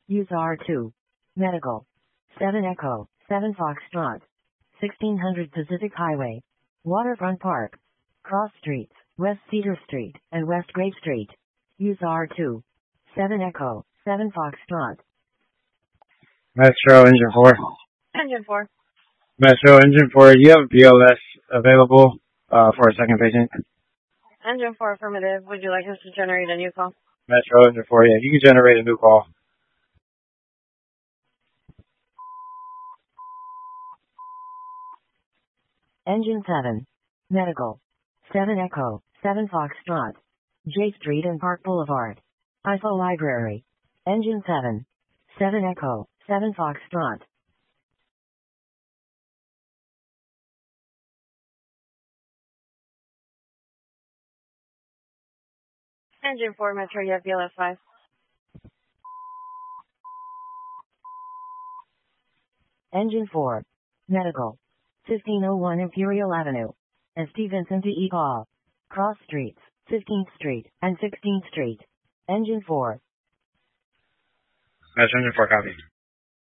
Use R2. Medical. 7 Echo, 7 Foxtrot. 1600 Pacific Highway. Waterfront Park. Cross Streets, West Cedar Street, and West Grape Street. Use R2. 7 Echo, 7 Foxtrot. Metro Engine 4. Engine 4. Metro Engine 4, do you have BLS available for a second patient? Engine 4 affirmative. Would you like us to generate a new call? Metro Engine 4, yeah, you can generate a new call. Engine 7. Medical. 7 Echo, 7 Foxtrot. J Street and Park Boulevard. IFO Library. Engine 7. 7 Echo, 7 Foxtrot. Engine 4 Metro, you have BLS 5. Engine 4. Medical. 1501 Imperial Avenue. St. Vincent de Paul. Cross Streets, 15th Street and 16th Street. Engine 4. Metro Engine 4, copy.